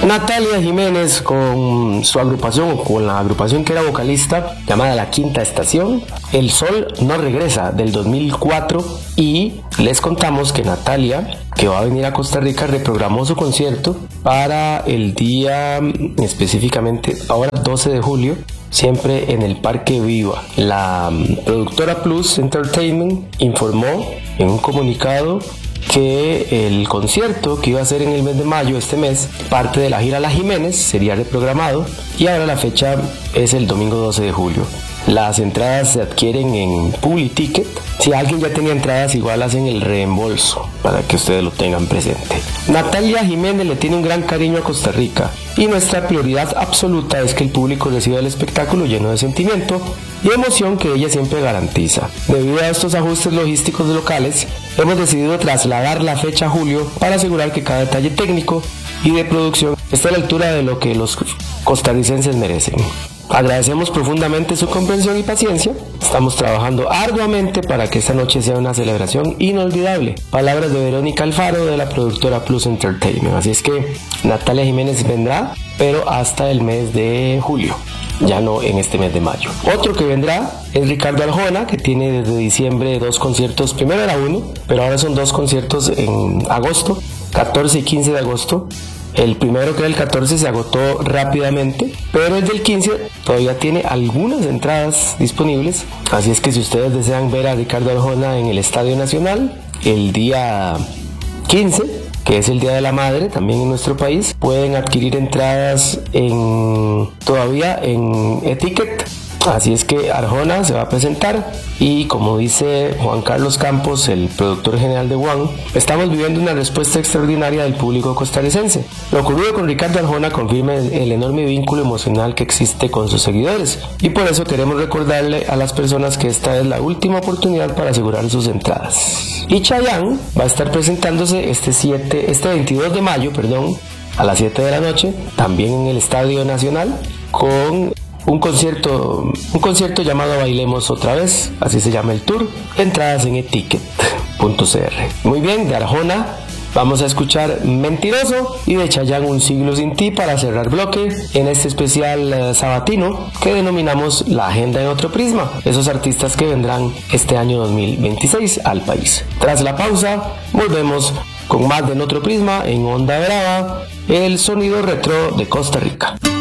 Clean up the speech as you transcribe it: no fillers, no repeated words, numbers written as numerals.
Natalia Jiménez con su agrupación, o con la agrupación que era vocalista, llamada La Quinta Estación, El Sol No Regresa, del 2004, y les contamos que Natalia, que va a venir a Costa Rica, reprogramó su concierto para el día, específicamente ahora 12 de julio, siempre en el Parque Viva. La productora Plus Entertainment informó en un comunicado que el concierto que iba a ser en el mes de mayo, este mes, parte de la gira La Jiménez, sería reprogramado, y ahora la fecha es el domingo 12 de julio. Las entradas se adquieren en Publiticket. Si alguien ya tenía entradas, igual hacen el reembolso para que ustedes lo tengan presente. Natalia Jiménez le tiene un gran cariño a Costa Rica y nuestra prioridad absoluta es que el público reciba el espectáculo lleno de sentimiento y emoción que ella siempre garantiza. Debido a estos ajustes logísticos locales, hemos decidido trasladar la fecha a julio para asegurar que cada detalle técnico y de producción esté a la altura de lo que los costarricenses merecen. Agradecemos profundamente su comprensión y paciencia. Estamos trabajando arduamente para que esta noche sea una celebración inolvidable. Palabras de Verónica Alfaro, de la productora Plus Entertainment. Así es que Natalia Jiménez vendrá, pero hasta el mes de julio, ya no en este mes de mayo. Otro que vendrá es Ricardo Arjona, que tiene desde diciembre 2 conciertos. Primero era uno, pero ahora son 2 conciertos en agosto, 14 y 15 de agosto. El primero, que era el 14, se agotó rápidamente, pero el del 15 todavía tiene algunas entradas disponibles. Así es que si ustedes desean ver a Ricardo Arjona en el Estadio Nacional el día 15, que es el Día de la Madre también en nuestro país, pueden adquirir entradas todavía en Etiquet. Así es que Arjona se va a presentar y, como dice Juan Carlos Campos, el productor general de One, estamos viviendo una respuesta extraordinaria del público costarricense. Lo ocurrido con Ricardo Arjona confirma el enorme vínculo emocional que existe con sus seguidores, y por eso queremos recordarle a las personas que esta es la última oportunidad para asegurar sus entradas. Y Chayanne va a estar presentándose este 22 de mayo, a las 7 de la noche, también en el Estadio Nacional, con un concierto llamado Bailemos Otra Vez, así se llama el tour. Entradas en eticket.cr. Muy bien, de Arjona vamos a escuchar Mentiroso, y de Chayanne Un Siglo Sin Ti para cerrar bloque en este especial sabatino que denominamos La Agenda en Otro Prisma, esos artistas que vendrán este año 2026 al país. Tras la pausa, volvemos con más de En Otro Prisma en Onda Brava, el sonido retro de Costa Rica.